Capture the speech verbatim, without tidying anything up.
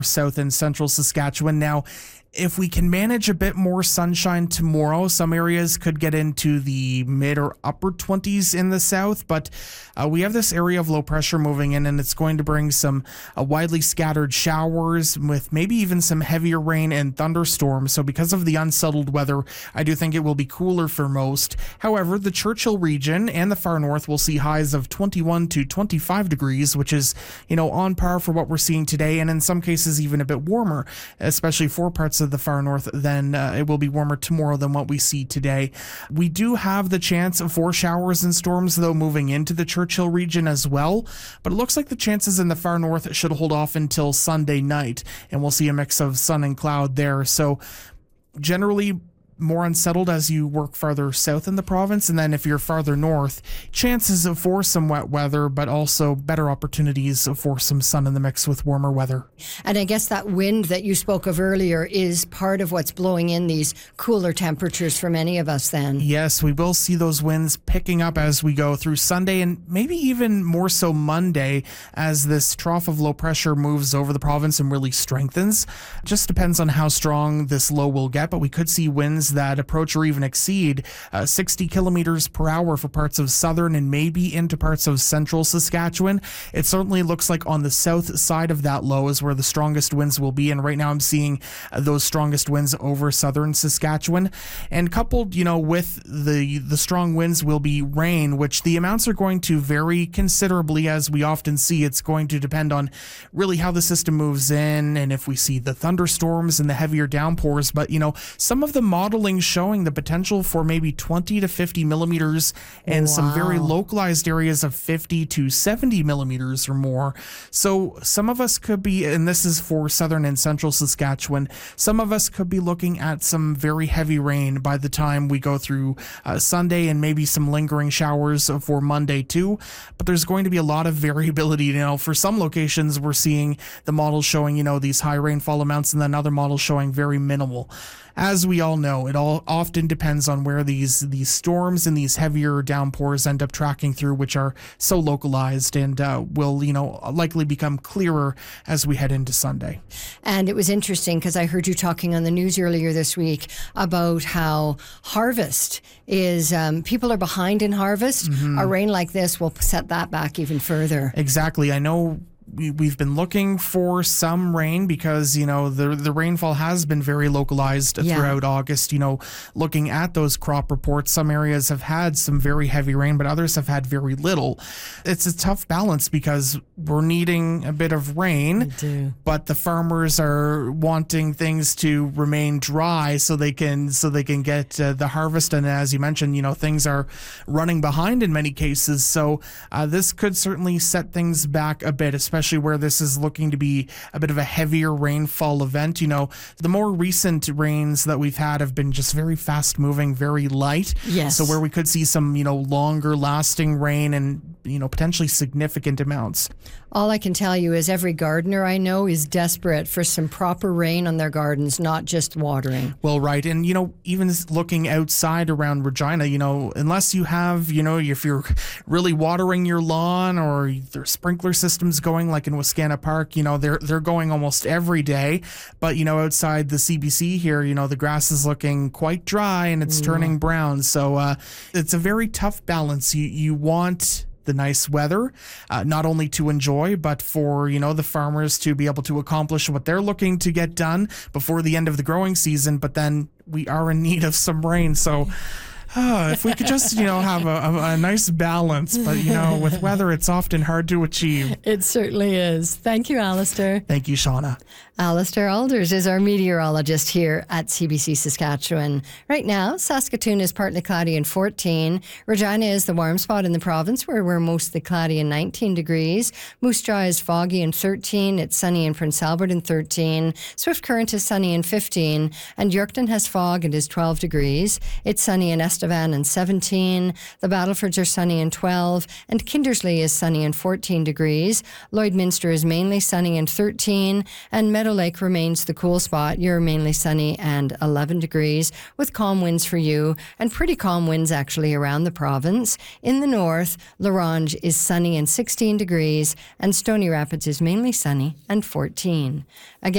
south and central Saskatchewan. Now, if we can manage a bit more sunshine tomorrow, some areas could get into the mid or upper twenties in the south, but uh, we have this area of low pressure moving in, and it's going to bring some uh, widely scattered showers with maybe even some heavier rain and thunderstorms. So because of the unsettled weather, I do think it will be cooler for most. However, the Churchill region and the far north will see highs of twenty-one to twenty-five degrees, which is, you know, on par for what we're seeing today, and in some cases even a bit warmer, especially for parts of the far north. Then uh, it will be warmer tomorrow than what we see today. We do have the chance for showers and storms, though, moving into the Churchill region as well, but it looks like the chances in the far north should hold off until Sunday night, and we'll see a mix of sun and cloud there. So generally more unsettled as you work farther south in the province, and then if you're farther north, chances for some wet weather, but also better opportunities for some sun in the mix with warmer weather. And I guess that wind that you spoke of earlier is part of what's blowing in these cooler temperatures for many of us then. Yes, we will see those winds picking up as we go through Sunday, and maybe even more so Monday as this trough of low pressure moves over the province and really strengthens. Just depends on how strong this low will get, but we could see winds that approach or even exceed uh, sixty kilometers per hour for parts of southern and maybe into parts of central Saskatchewan. It certainly looks like on the south side of that low is where the strongest winds will be, and right now I'm seeing uh, those strongest winds over southern Saskatchewan. And coupled, you know, with the the strong winds will be rain, which the amounts are going to vary considerably, as we often see. It's going to depend on really how the system moves in and if we see the thunderstorms and the heavier downpours. But, you know, some of the model showing the potential for maybe twenty to fifty millimeters and wow. some very localized areas of fifty to seventy millimeters or more. So some of us could be, and this is for southern and central Saskatchewan, some of us could be looking at some very heavy rain by the time we go through uh, Sunday, and maybe some lingering showers for Monday too. But there's going to be a lot of variability. You know, for some locations we're seeing the models showing, you know, these high rainfall amounts, and then other models showing very minimal. As we all know, it all often depends on where these these storms and these heavier downpours end up tracking through, which are so localized and uh, will, you know, likely become clearer as we head into Sunday. And it was interesting because I heard you talking on the news earlier this week about how harvest is, um, people are behind in harvest. Mm-hmm. A rain like this will set that back even further. Exactly. I know we've been looking for some rain because, you know, the the rainfall has been very localized yeah. throughout August. You know, looking at those crop reports, some areas have had some very heavy rain, but others have had very little. It's a tough balance because we're needing a bit of rain, but the farmers are wanting things to remain dry so they can so they can get uh, the harvest. And as you mentioned, you know, things are running behind in many cases. So uh, this could certainly set things back a bit, especially especially where this is looking to be a bit of a heavier rainfall event. You know, the more recent rains that we've had have been just very fast moving, very light. Yes. So where we could see some, you know, longer lasting rain and, you know, potentially significant amounts. All I can tell you is every gardener I know is desperate for some proper rain on their gardens, not just watering. Well, right. And, you know, even looking outside around Regina, you know, unless you have, you know, if you're really watering your lawn or there's sprinkler systems going like in Wascana Park, you know, they're they're going almost every day. But, you know, outside the C B C here, you know, the grass is looking quite dry and it's mm. turning brown. So uh, it's a very tough balance. You, you want the nice weather, uh, not only to enjoy, but for, you know, the farmers to be able to accomplish what they're looking to get done before the end of the growing season. But then we are in need of some rain. So uh, if we could just, you know, have a, a, a nice balance. But, you know, with weather, it's often hard to achieve. It certainly is. Thank you, Alistair. Thank you, Shauna. Alistair Alders is our meteorologist here at C B C Saskatchewan. Right now, Saskatoon is partly cloudy and fourteen. Regina is the warm spot in the province where we're mostly cloudy and nineteen degrees. Moose Jaw is foggy and thirteen. It's sunny in Prince Albert and thirteen. Swift Current is sunny and fifteen. And Yorkton has fog and is twelve degrees. It's sunny in Estevan and seventeen. The Battlefords are sunny and twelve. And Kindersley is sunny and fourteen degrees. Lloydminster is mainly sunny and thirteen. And Meadow Lake remains the cool spot. You're mainly sunny and eleven degrees with calm winds for you, and pretty calm winds actually around the province. In the north, La Ronge is sunny and sixteen degrees, and Stony Rapids is mainly sunny and fourteen. Again,